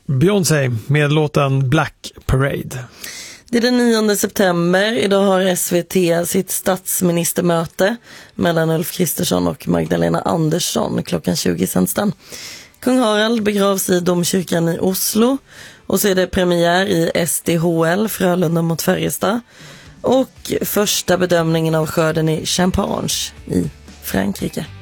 Beyoncé med låten Black Parade. Det är den 9 september. Idag har SVT sitt statsministermöte mellan Ulf Kristersson och Magdalena Andersson. Klockan 20 sänds den. Kung Harald begravs i domkyrkan i Oslo. Och så är det premiär i SDHL, Frölunda mot Färjestad. Och första bedömningen av skörden i Champagne i Frankrike.